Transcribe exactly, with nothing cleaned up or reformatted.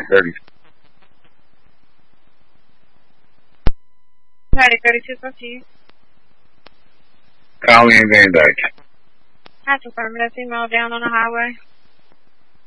thirty. Highway thirty-two, talk to you. Colleen Van Dyke. That's affirmative. Female down on the highway.